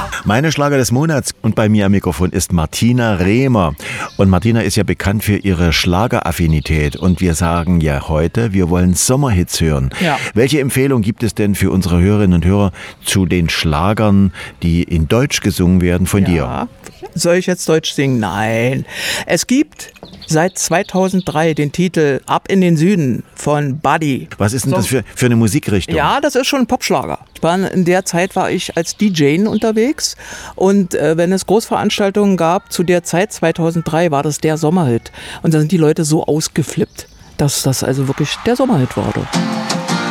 Meine Schlager des Monats und bei mir am Mikrofon ist Martina Rehmer. Und Martina ist ja bekannt für ihre Schlageraffinität. Und wir sagen ja heute, wir wollen Sommerhits hören. Ja. Welche Empfehlung gibt es denn für unsere Hörerinnen und Hörer zu den Schlagern, die in Deutsch gesungen werden von dir? Soll ich jetzt Deutsch singen? Nein. Es gibt seit 2003 den Titel Ab in den Süden von Buddy. Was ist denn das für eine Musikrichtung? Ja, das ist schon ein Popschlager. In der Zeit war ich als DJ unterwegs und wenn es Großveranstaltungen gab, zu der Zeit 2003 war das der Sommerhit. Und da sind die Leute so ausgeflippt, dass das also wirklich der Sommerhit wurde.